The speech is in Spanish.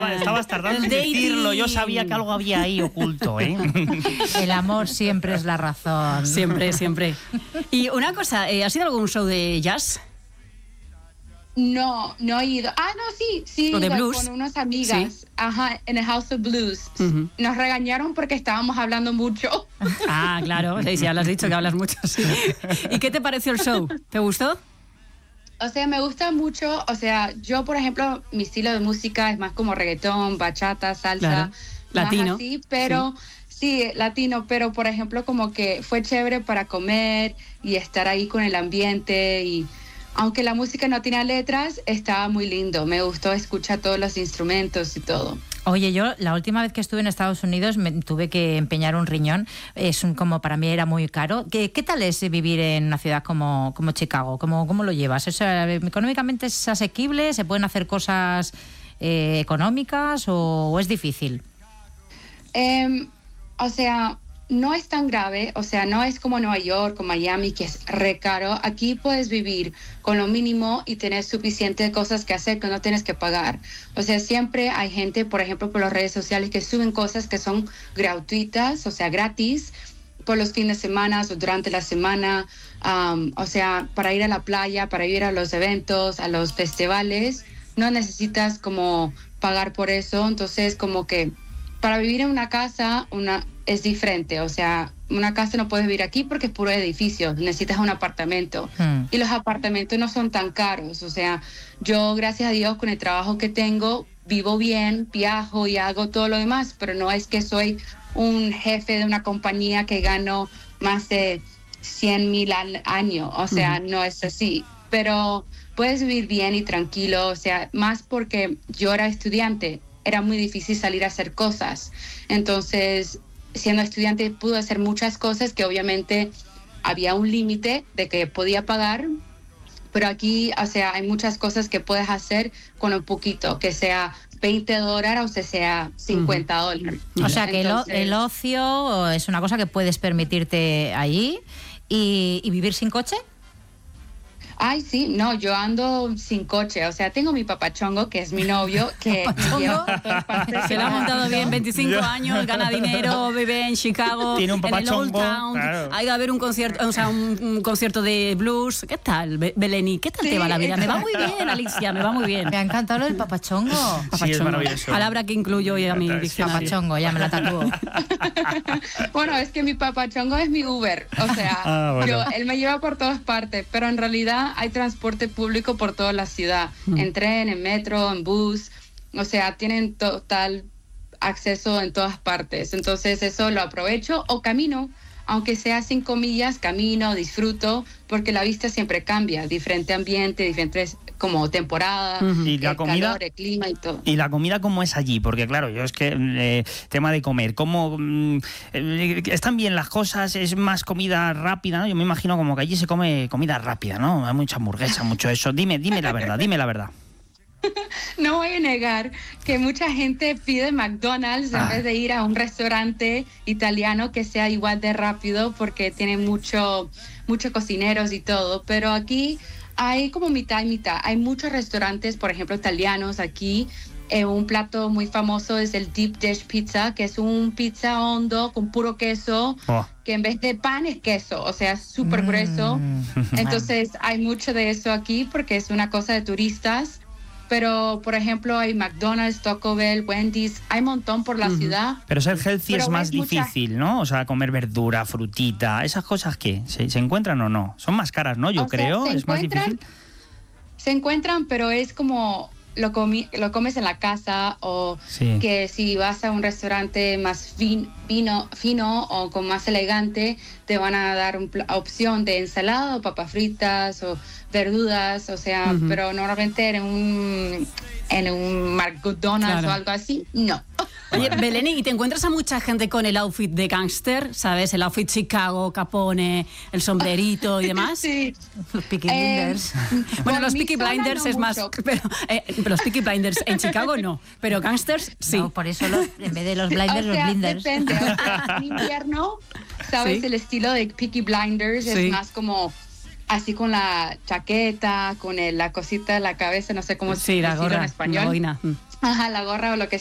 Estabas tardando en decirlo, yo sabía que algo había ahí oculto, ¿eh? El amor siempre es la razón. Siempre, siempre. Y una cosa, ¿has ido a algún show de jazz? No he ido. Sí, ¿O de blues? con unas amigas. ¿Sí? Ajá, en el House of Blues. Nos regañaron porque estábamos hablando mucho. Ah, claro, sí, ya lo has dicho que hablas mucho, sí. ¿Y qué te pareció el show? ¿Te gustó? O sea, me gusta mucho, o sea, yo, por ejemplo, mi estilo de música es más como reggaetón, bachata, salsa. Claro. Latino. Así, pero sí, latino, pero por ejemplo, como que fue chévere para comer y estar ahí con el ambiente y aunque la música no tenía letras, estaba muy lindo. Me gustó escuchar todos los instrumentos y todo. Oye, yo la última vez que estuve en Estados Unidos me tuve que empeñar un riñón. Como para mí era muy caro. ¿Qué tal es vivir en una ciudad como Chicago? ¿Cómo lo llevas? O sea, ¿económicamente es asequible? ¿Se pueden hacer cosas económicas o es difícil? O sea, no es tan grave, o sea, no es como Nueva York o Miami, que es re caro. Aquí puedes vivir con lo mínimo y tener suficientes cosas que hacer que no tienes que pagar. O sea, siempre hay gente, por ejemplo, por las redes sociales que suben cosas que son gratuitas, o sea, gratis, por los fines de semana o durante la semana. O sea, para ir a la playa, para ir a los eventos, a los festivales, no necesitas como pagar por eso. Entonces, como que para vivir en una casa, es diferente, o sea, una casa no puedes vivir aquí porque es puro edificio, necesitas un apartamento y los apartamentos no son tan caros, o sea, yo gracias a Dios con el trabajo que tengo vivo bien, viajo y hago todo lo demás, pero no es que soy un jefe de una compañía que gano más de 100,000 al año, o sea, no es así, pero puedes vivir bien y tranquilo, o sea, más porque yo era estudiante, era muy difícil salir a hacer cosas, entonces siendo estudiante pude hacer muchas cosas que obviamente había un límite de que podía pagar, pero aquí, o sea, hay muchas cosas que puedes hacer con un poquito, que sea $20 o sea $50. O sea, que entonces, el ocio es una cosa que puedes permitirte allí y vivir sin coche. Ay, sí, no, yo ando sin coche, o sea, tengo mi papachongo, que es mi novio, que me lleva por todas partes. Se lo ha montado bien, 25 años, gana dinero, vive en Chicago, tiene un papachongo, en el Old Town, claro. Ha ido a ver un concierto, o sea, un concierto de blues. ¿Qué tal, Beleni? ¿Qué tal te va la vida? Me va muy bien, Alicia, me va muy bien. Me ha encantado lo del papachongo. Sí, es maravilloso. Palabra que incluyo hoy a mi diccionario. Papachongo, ya me la tatúo. Bueno, es que mi papachongo es mi Uber, o sea, bueno. Él me lleva por todas partes, pero en realidad hay transporte público por toda la ciudad, en tren, en metro, en bus, o sea, tienen total acceso en todas partes, entonces eso lo aprovecho o camino, aunque sea 5 millas, camino, disfruto, porque la vista siempre cambia, diferente ambiente, diferentes como temporada, y la comida, calor, el clima y todo. ¿Y la comida cómo es allí? Porque claro, yo es que tema de comer, ¿cómo están bien las cosas? ¿Es más comida rápida, ¿no? Yo me imagino como que allí se come comida rápida, ¿no? Hay mucha hamburguesa, mucho eso. Dime la verdad, dime la verdad. No voy a negar que mucha gente pide McDonald's en vez de ir a un restaurante italiano que sea igual de rápido porque tiene muchos cocineros y todo, pero aquí hay como mitad y mitad. Hay muchos restaurantes, por ejemplo, italianos aquí. Un plato muy famoso es el Deep Dish Pizza, que es un pizza hondo con puro queso, que en vez de pan es queso, o sea, súper grueso. Entonces hay mucho de eso aquí porque es una cosa de turistas. Pero, por ejemplo, hay McDonald's, Taco Bell, Wendy's, hay un montón por la ciudad. Pero ser healthy es más difícil, ¿no? O sea, comer verdura, frutita, ¿esas cosas qué? ¿Se encuentran o no? Son más caras, ¿no? Yo creo, es más difícil. Se encuentran, pero es como lo comes en la casa o que si vas a un restaurante más fino o con más elegante, te van a dar una opción de ensalada o papas fritas o verduras, o sea, pero normalmente en un McDonald's o algo así, no. Oye, Beleni, ¿y te encuentras a mucha gente con el outfit de gángster? ¿Sabes? El outfit Chicago, Capone, el sombrerito y demás. Sí. Los Peaky Blinders. Bueno, los Peaky Blinders es más... Pero los Peaky Blinders en Chicago no, pero gángsters sí. No, por eso en vez de los Blinders, los Blinders. Depende. En invierno, ¿sabes? El estilo de Peaky Blinders es más como... así con la chaqueta, con la cosita de la cabeza, no sé cómo se dice en español. La boina. Ajá, la gorra o lo que